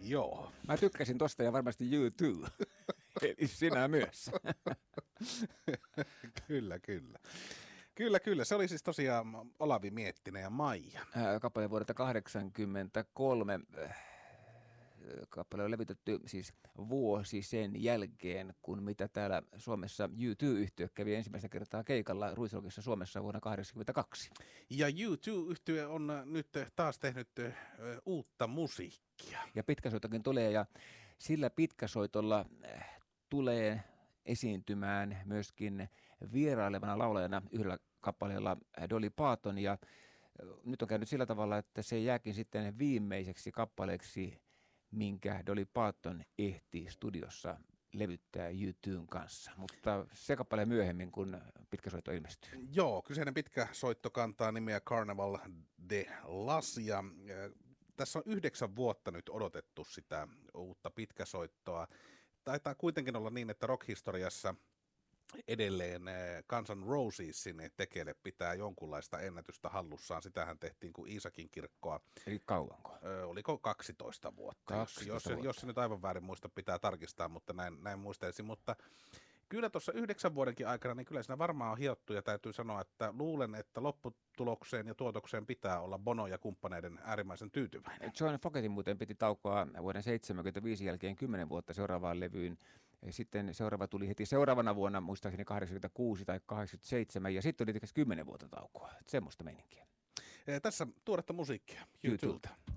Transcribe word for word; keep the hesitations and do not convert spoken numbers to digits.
Joo. Mä tykkäsin tosta ja varmasti you too. Eli sinä myös. Kyllä, kyllä. Kyllä, kyllä. Se oli siis tosiaan Olavi Miettinen ja Maija. Kappale vuodelta kahdeksankymmentäkolme. Kappale on levitetty siis vuosi sen jälkeen, kun mitä täällä Suomessa U two-yhtye kävi ensimmäistä kertaa keikalla Ruisrockissa Suomessa vuonna tuhatyhdeksänsataakahdeksankymmentäkaksi. Ja U two-yhtye on nyt taas tehnyt ö, uutta musiikkia. Ja pitkäsoitokin tulee, ja sillä pitkäsoitolla tulee esiintymään myöskin vierailevana laulajana yhdellä kappaleella Dolly Parton, ja nyt on käynyt sillä tavalla, että se jääkin sitten viimeiseksi kappaleeksi, minkä Dolly Parton ehti studiossa levyttää U two:n kanssa. Mutta se kappale myöhemmin, kun pitkäsoitto ilmestyy. Joo, kyseinen pitkä soitto kantaa nimeä Carnaval de Las, ja tässä on yhdeksän vuotta nyt odotettu sitä uutta pitkäsoittoa. Taitaa kuitenkin olla niin, että rockhistoriassa edelleen Guns N' Rosesin tekele pitää jonkunlaista ennätystä hallussaan. Sitähän tehtiin kuin Iisakin kirkkoa. Eli kauanko? Ö, oliko kaksitoista vuotta? kaksitoista jos, vuotta. jos se nyt aivan väärin muista, pitää tarkistaa, mutta näin, näin muistelisin. Mutta kyllä tuossa yhdeksän vuodenkin aikana, niin kyllä siinä varmaan on hiottu, ja täytyy sanoa, että luulen, että lopputulokseen ja tuotokseen pitää olla Bono ja kumppaneiden äärimmäisen tyytyväinen. John Fogertin muuten piti taukoa vuoden seitsemänkymmentäviisi jälkeen kymmenen vuotta seuraavaan levyyn. Sitten seuraava tuli heti seuraavana vuonna, muistaakseni kahdeksankymmentäkuusi tai kahdeksankymmentäseitsemän, ja sitten oli tietysti kymmenen vuotta taukoa. Semmoista meininkiä. Tässä tuoretta musiikkia YouTubelta.